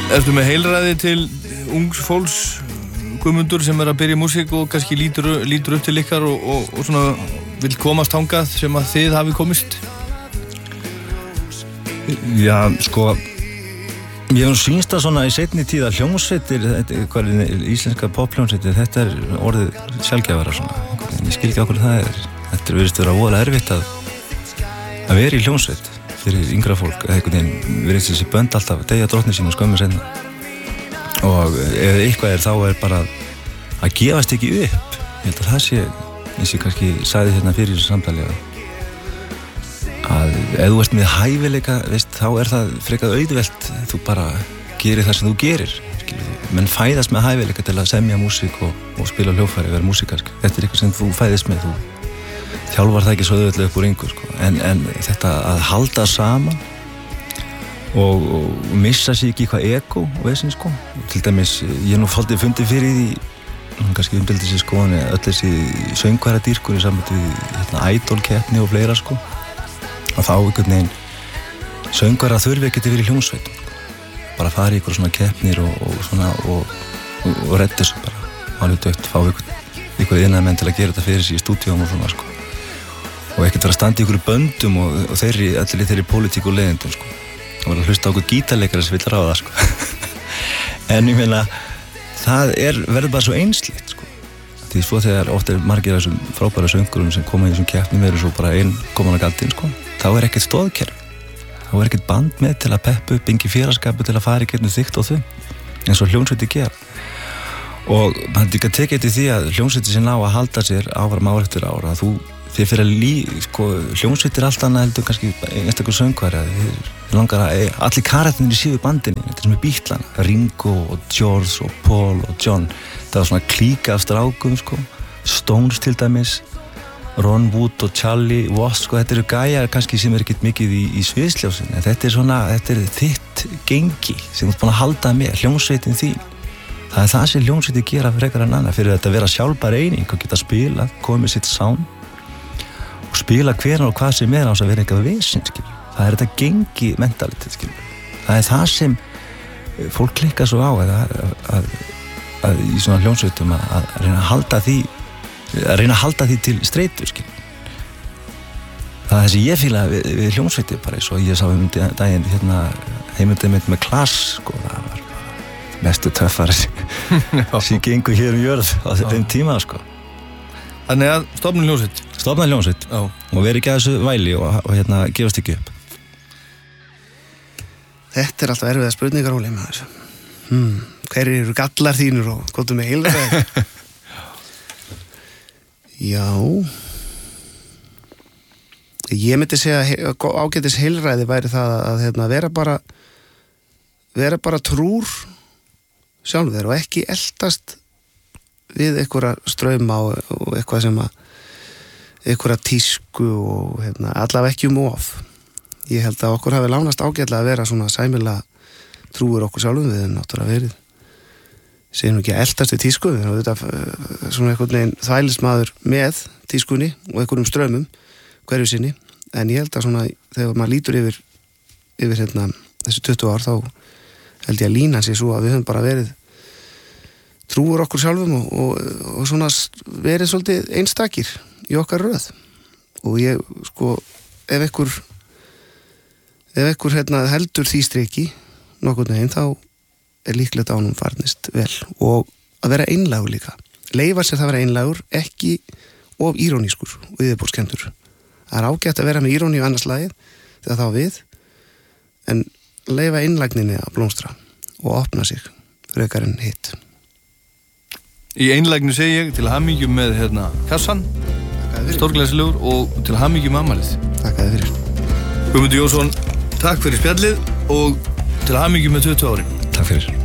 Ertu með heilræði til ungs fólks, Guðmundur, sem að byrja í músík og kannski lítur upp til ykkar og svona vill komast þangað sem að þið hafi komist? Já, sko, ég hef sýnst það svona í seinni tíð að hljómsveitir, íslenska pophljómsveitir, þetta orðið sjálfgefara svona. Ég skil ekki okkur það þetta virðist vera voðalega erfitt að vera í hljómsveit fyrir yngra fólk, eða einhvern veginn virðist þessi bönd alltaf deyja drottni sín og skömmu seinna. Og ef eitthvað þá bara að gefast ekki upp. Ég held að það sé, eins og kannski sagði hérna fyrir þessu samtali að ef þú ert með hæfileika, veist, þá það frekar auðvelt, þú bara gerir það sem þú gerir. Menn fæðast með hæfileika til að semja músík og spila hljóðfæri, vera músíkarsk. Þetta eitthvað sem þú fæðist með, þú þjálfar það ekki svo auðvitað upp úr engu, sko. En þetta að halda saman og missa sig ekki eitthvað ego og vesinn, sko. Til dæmis, ég faldið fundið fyrir því kannski umdeldi sér, sko, öll þessi söngvaradýrkur í sambandi við idol-keppni og fleira, sko. Og þá einhvern veginn söngvara þurfi ekki til að vera í hljómsveitum. Bara fara í ykkur svona keppnir og redda þessu bara. Alveg dögt, fá ykkur iðnaðarmenn til að gera þetta fyrir sig í stúdíum og svona, sko. Og ekkert vera að standa í ykkur böndum og þeirri pólitík og leiðindum, sko. Og vera að hlusta á okkur gítarleikara sem vill ráða, sko. En ég meina, það verður bara svo einsleitt, sko. Því svo þegar oft margir af þessum frábæra söngurum sem koma í þessum keppnum eru svo bara einn komin á galdinn, sko. Þá ekkert stoðkerfi. Þá ekkert band með til að peppa upp, engi félagsskapu til að fara í gegnum þykkt og þunn, eins og hljómsveitir gera. Og hann líka tekið eftir því að hljómsveitir sem ná að halda sér áfram ár eftir ár, að þið fyrir sko, hljómsveitir allt annað heldur kannski einstakur söngvari, þið langar að allir karakterinn séu í bandinni, þetta sem Beatlana, Ringo og George og Paul og John, það var svona klíka af strákum, sko, Stones til dæmis, Ron Wood og Charlie Watts, sko, þetta eru gæjar kannski sem ekkert mikið í sviðsljósin, en þetta er þitt gengi sem þú ert búin að halda með, hljómsveitin þín. Það það sem hljómsveitir gera frekar en annað, fyrir þetta að vera sjálfbær eining og geta spilað, komið sitt sound og spila hvenær og hvað sem á þess að vera eitthvað vesinn, skilur. Það þetta gengi mentalitet, skilur. Það það sem fólk klikkar svo á að í svona hljómsveitum að reyna að halda því til streitu, skilur. Það sem ég fíla við hljómsveitir bara, eins og ég sá daginn hérna heimildamind með Klass, sko, það var mestu töffari sem gengur hér jörð á þeim tíma, sko. Þannig að stofna hljómsveit. Stofna hljómsveit og vera ekki að þessu væli og hérna gefast ekki upp. Þetta alltaf erfiða spurningar, Óli, með þessu. Hverjir eru gallar þínur og hvað með heilræði? Já, ég myndi segja ágætis heilræði væri það að vera bara trúr sjálfur og ekki eltast við einhverja strauma og eitthvað sem einhverja tísku og allavega ekki of. Ég held að okkur hafi lánast ágætlega að vera svona sæmilega trúur okkur sjálfum, við náttúrulega verið segjum ekki að eltast við tísku, við erum þetta svona einhvern veginn þvælismadur með tískunni og einhverjum strömmum hverju sinni, en ég held að svona þegar maður lítur yfir þessi 20 ár, þá held ég að línan sé svo að við höfum bara verið trúur okkur sjálfum og svona verið svolítið einstakir í okkar röð. Og ég, sko, ef einhver heldur því striki nokkurn veginn, þá líklegt að honum farnist vel. Og að vera einlægur líka. Leyfa sér það að vera einlægur, ekki of írónískur og yfirborðskenndur. Það ágætt að vera með íróní og annars lagið þegar þá við, en leyfa einlægninni að blómstra og opna sig frekar en hitt. Í einlægni segi ég til hamingju með kassan, stórglæsilegur, og til hamingju með afmælið. Takk að þið fyrir. Guðmundur Jónsson, takk fyrir spjallið og til hamingju með 20 árin. Takk fyrir.